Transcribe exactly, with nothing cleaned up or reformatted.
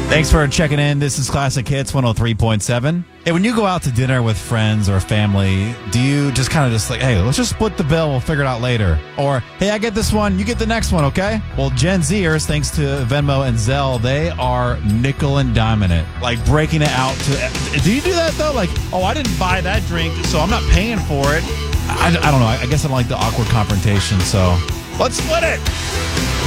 Thanks for checking in. This is Classic Hits one oh three point seven. Hey, when you go out to dinner with friends or family, do you just kind of just like, hey, let's just split the bill, we'll figure it out later? Or, hey, I get this one, you get the next one, okay? Well, Gen Zers, thanks to Venmo and Zelle, they are nickel and diming it. Like breaking it out to, do you do that though? Like, oh, I didn't buy that drink, so I'm not paying for it. I, I don't know. I guess I don't like the awkward confrontation, so let's split it.